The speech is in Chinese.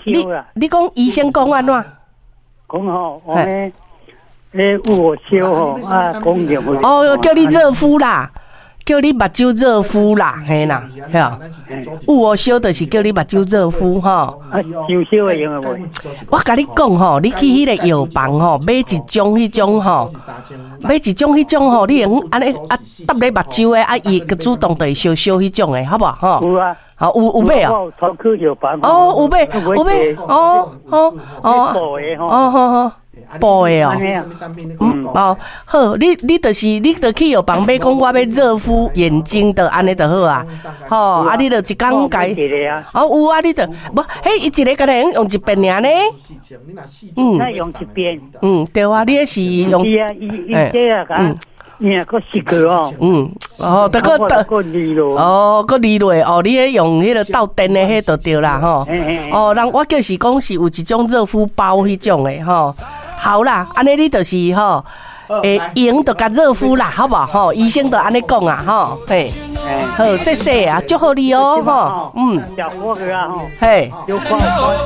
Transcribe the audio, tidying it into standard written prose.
你讲医生讲安怎？ 讲吼，我们有烧吼啊，讲就会。 哦，叫你热敷啦。叫你目睭热敷啦，嘿啦，嘿啊，有我烧就是叫你目睭热敷吼。 啊，烧烧会用无？ 我甲你讲吼，你去迄个药房吼，买一种迄种吼，买一种迄种吼，你用安尼啊搭咧目睭诶，啊伊个主动就会烧烧迄种诶，好不好？吼。 有啊。 好，有买啊？ 头去药房。 哦，有买，哦，布诶吼。 哦。布的哦，好，你就去药房买，讲我要热敷眼睛的，安尼就好啊。吼，啊，你就一工改。哦，有啊，你就无，迄伊一个可能用一遍尔呢。 那用一遍。 对啊，你是用。 伊这啊，你啊，个四个哦。 得个离落。 哦，个离落哦，你迄用迄个倒电的迄就对啦吼。哦，人我就是讲是有一种热敷包迄种的吼。好啦，安尼你就是吼，用就甲热敷啦，好不好？吼，医生就安尼讲啊，吼，嘿，好，谢谢啊，祝福你哦，吼， 小伙子啊，吼， 嘿。